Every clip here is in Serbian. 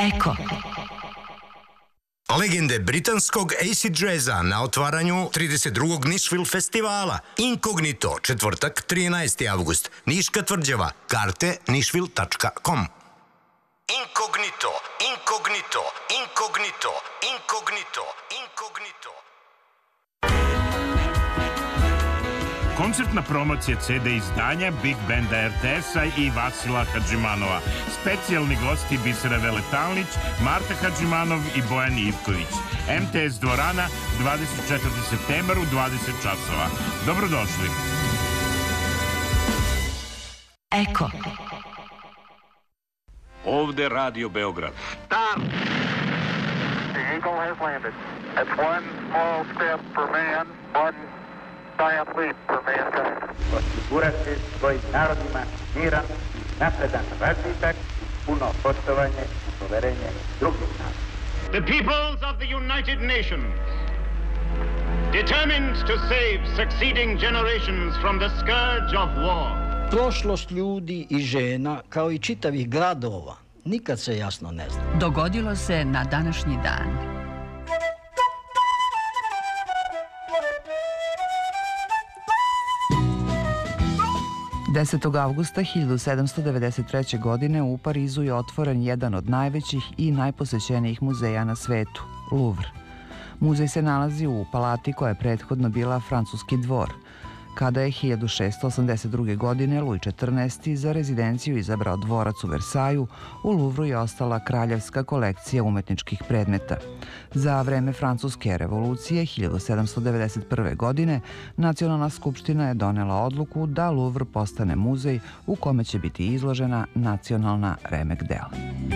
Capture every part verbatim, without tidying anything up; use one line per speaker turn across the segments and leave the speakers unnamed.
Eko.
Legende britanskog acid jazza na otvaranju trideset drugog Nashville festivala. Inkognito, četvrtak, trinaesti avgust. Niška tvrđava. Karte nashville tačka com. Inkognito, inkognito, inkognito, inkognito, inkognito.
Koncertna promocija ce de izdanja Big Banda er te es-a i Vasila Hadžimanova. Specijalni gosti Bisera Veletalnić, Marta Hadžimanov i Bojan Ivković. em te es dvorana, dvadeset četvrti septembar u dvadeset časova. Dobrodošli.
Eko.
Ovde Radio Beograd.
Stop! The Eagle has landed. It's one small step for man, one giant leap for mankind.
Osigurati svojim narodima miran, napredan razvitak, puno poštovanje i poverenje drugih naroda.
The peoples of the United Nations, determined to save succeeding generations from the scourge of war.
Prošlost ljudi i žena, kao i čitavih gradova, nikad se jasno ne zna.
Dogodilo se na današnji dan.
desetog avgusta hiljadu sedamsto devedeset treće. godine u Parizu je otvoren jedan od najvećih i najposećenijih muzeja na svetu, Louvre. Muzej se nalazi u palati koja je prethodno bila francuski dvor. Kada je hiljadu šeststo osamdeset druge. godine Luj četrnaesti. za rezidenciju izabrao dvorac u Versaju, u Luvru je ostala kraljevska kolekcija umetničkih predmeta. Za vreme Francuske revolucije hiljadu sedamsto devedeset prve. godine Nacionalna skupština je donela odluku da Luvr postane muzej u kome će biti izložena nacionalna remek dela.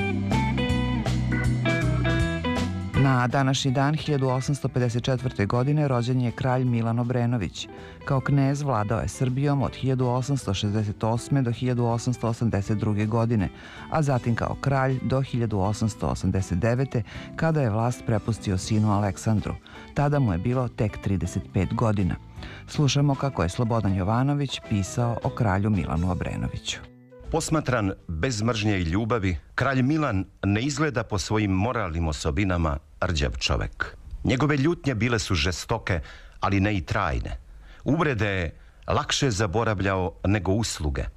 Na današnji dan hiljadu osamsto pedeset četvrte. godine rođen je kralj Milan Obrenović. Kao knez vladao je Srbijom od hiljadu osamsto šezdeset osme. do hiljadu osamsto osamdeset druge. godine, a zatim kao kralj do hiljadu osamsto osamdeset devete. kada je vlast prepustio sinu Aleksandru. Tada mu je bilo tek trideset pet godina. Slušamo kako je Slobodan Jovanović pisao o kralju Milanu Obrenoviću.
Posmatran bez mržnje i ljubavi, kralj Milan ne izgleda po svojim moralnim osobinama rđav čovek. Njegove ljutnje bile su žestoke, ali ne i trajne. Uvrede je lakše zaboravljao nego usluge.